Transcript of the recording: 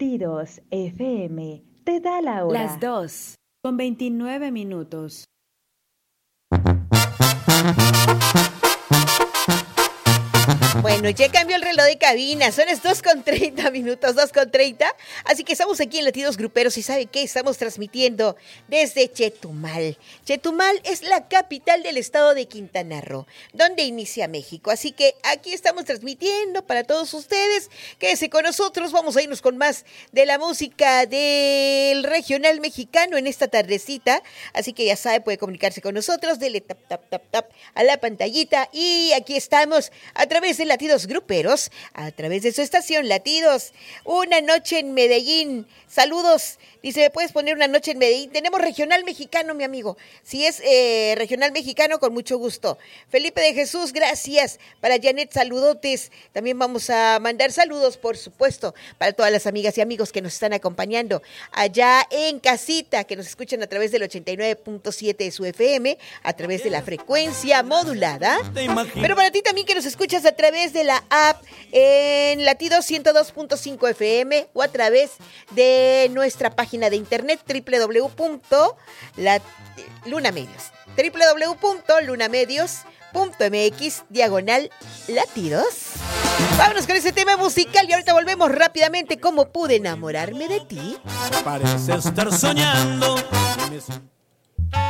Latidos FM te da la hora. Las 2:29. Bueno, ya cambió el reloj de cabina, son las 2:30, 2:30, así que estamos aquí en Latidos Gruperos y ¿sabe qué? Estamos transmitiendo desde Chetumal. Chetumal es la capital del estado de Quintana Roo, donde inicia México, así que aquí estamos transmitiendo para todos ustedes. Quédense con nosotros, vamos a irnos con más de la música del regional mexicano en esta tardecita, así que ya sabe, puede comunicarse con nosotros, dele tap, tap, tap, tap a la pantallita y aquí estamos a través de Latidos Gruperos, a través de su estación Latidos. Una noche en Medellín. Saludos. Dice, ¿me puedes poner una noche en Medellín? Tenemos regional mexicano, mi amigo. Si es regional mexicano, con mucho gusto. Felipe de Jesús, gracias. Para Janet, saludotes. También vamos a mandar saludos, por supuesto, para todas las amigas y amigos que nos están acompañando allá en casita, que nos escuchan a través del 89.7 de su FM, a través de la frecuencia modulada. Pero para ti también que nos escuchas a través de la app en Latidos 102.5 FM o a través de nuestra página de internet www.lunamedios.mx/latidos. Vámonos con ese tema musical y ahorita volvemos rápidamente. ¿Cómo pude enamorarme de ti? Parece estar soñando.